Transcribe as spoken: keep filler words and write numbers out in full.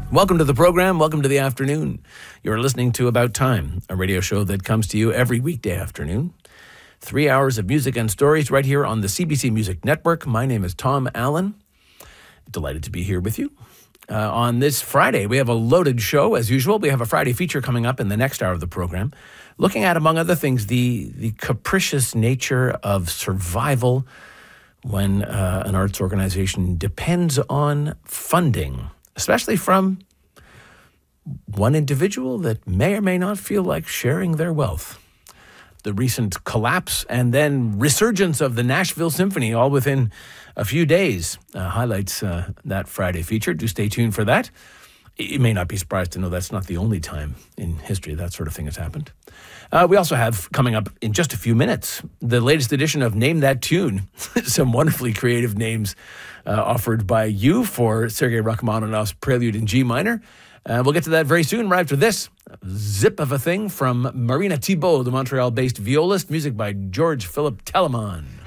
Welcome to the program. Welcome to the afternoon. You're listening to About Time, a radio show that comes to you every weekday afternoon. Three hours of music and stories right here on the C B C Music Network. My name is Tom Allen. Delighted to be here with you. Uh, on this Friday, we have a loaded show as usual. We have a Friday feature coming up in the next hour of the program, looking at, among other things, the, the capricious nature of survival when uh, an arts organization depends on funding, especially from one individual that may or may not feel like sharing their wealth. The recent collapse and then resurgence of the Nashville Symphony all within a few days uh, highlights uh, that Friday feature. Do stay tuned for that. You may not be surprised to know that's not the only time in history that sort of thing has happened. Uh, we also have coming up in just a few minutes the latest edition of Name That Tune. Some wonderfully creative names uh, offered by you for Sergei Rachmaninoff's Prelude in G minor. Uh, we'll get to that very soon. Right after this, zip of a thing from Marina Thibault, the Montreal-based violist. Music by George Philip Telemann.